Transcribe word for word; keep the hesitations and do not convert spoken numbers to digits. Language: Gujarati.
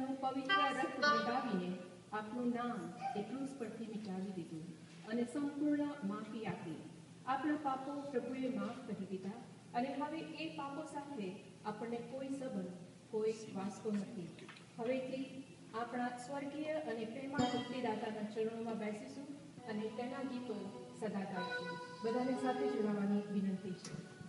પોતાનું પવિત્ર રક્ત બંધાવીને આપનું નામ એ ક્રૂસ પરથી મિટાવી દીધું અને સંપૂર્ણ માફી આપી. આપણા પાપો પ્રભુએ માફ કરી દીધા અને હવે એ પાપો સાથે આપણને કોઈ સંબંધ, કોઈ વાસ્તો નથી. હવેથી આપણા સ્વર્ગીય અને પ્રેમા મુક્તિદાતાના ચરણોમાં બેસીશું અને તેના ગીતો સદા ગાઈશું. બધાને સાથે જોડાવાની વિનંતી છે.